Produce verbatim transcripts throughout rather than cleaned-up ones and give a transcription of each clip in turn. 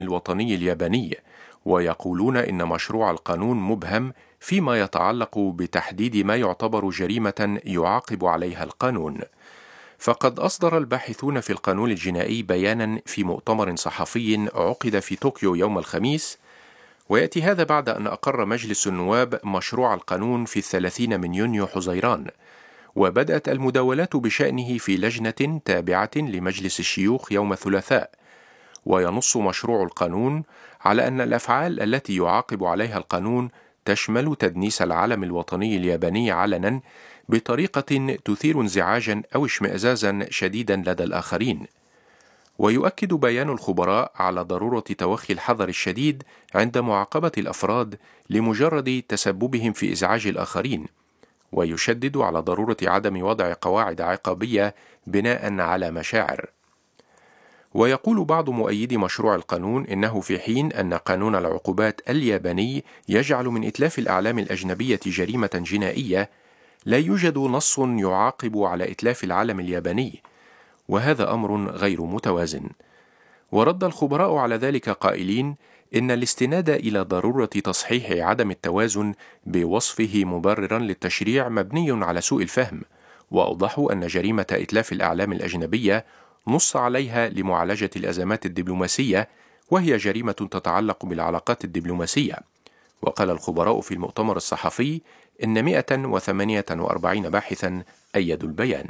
الوطني الياباني، ويقولون إن مشروع القانون مبهم فيما يتعلق بتحديد ما يعتبر جريمة يعاقب عليها القانون. فقد أصدر الباحثون في القانون الجنائي بيانا في مؤتمر صحفي عقد في طوكيو يوم الخميس، ويأتي هذا بعد أن أقر مجلس النواب مشروع القانون في الثلاثين من يونيو حزيران، وبدأت المداولات بشأنه في لجنة تابعة لمجلس الشيوخ يوم الثلاثاء. وينص مشروع القانون على أن الأفعال التي يعاقب عليها القانون تشمل تدنيس العلم الوطني الياباني علنا بطريقة تثير انزعاجا أو اشمئزازا شديدا لدى الآخرين. ويؤكد بيان الخبراء على ضرورة توخي الحذر الشديد عند معاقبة الأفراد لمجرد تسببهم في إزعاج الآخرين، ويشدد على ضرورة عدم وضع قواعد عقابية بناء على مشاعر. ويقول بعض مؤيدي مشروع القانون إنه في حين أن قانون العقوبات الياباني يجعل من إتلاف الأعلام الأجنبية جريمة جنائية، لا يوجد نص يعاقب على إتلاف العلم الياباني، وهذا أمر غير متوازن. ورد الخبراء على ذلك قائلين إن الاستناد إلى ضرورة تصحيح عدم التوازن بوصفه مبررا للتشريع مبني على سوء الفهم، وأوضحوا أن جريمة إتلاف الأعلام الأجنبية نص عليها لمعالجة الأزمات الدبلوماسية، وهي جريمة تتعلق بالعلاقات الدبلوماسية. وقال الخبراء في المؤتمر الصحفي إن مئة وثمانية وأربعين باحثا أيدوا البيان.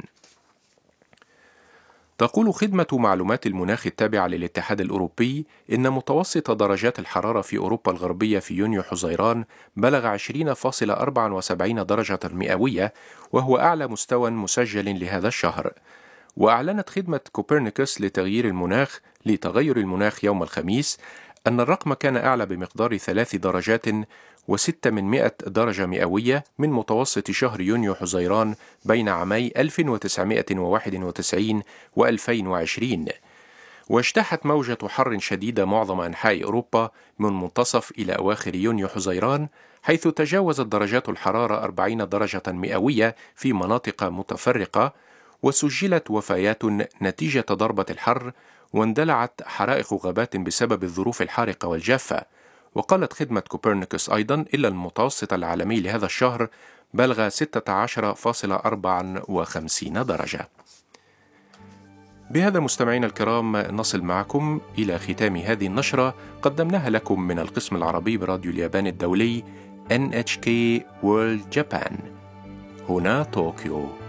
تقول خدمة معلومات المناخ التابعة للاتحاد الأوروبي إن متوسط درجات الحرارة في أوروبا الغربية في يونيو حزيران بلغ عشرين فاصلة أربعة وسبعين درجة مئوية، وهو أعلى مستوى مسجل لهذا الشهر. وأعلنت خدمة كوبرنيكوس لتغيير المناخ لتغير المناخ يوم الخميس أن الرقم كان أعلى بمقدار ثلاث درجات وستة من مئة درجة مئوية من متوسط شهر يونيو حزيران بين عامي ألف وتسعمئة وواحد وتسعين وألفين وعشرين. واجتاحت موجة حر شديدة معظم أنحاء أوروبا من منتصف إلى أواخر يونيو حزيران، حيث تجاوزت درجات الحرارة أربعين درجة مئوية في مناطق متفرقة، وسجلت وفيات نتيجة ضربة الحر، واندلعت حرائق غابات بسبب الظروف الحارقة والجافة. وقالت خدمة كوبرنيكوس أيضا إلا المتوسط العالمي لهذا الشهر بلغ ستة عشر فاصلة أربعة وخمسين درجة. بهذا مستمعينا الكرام نصل معكم إلى ختام هذه النشرة قدمناها لكم من القسم العربي براديو اليابان الدولي إن إتش كي World Japan. هنا طوكيو.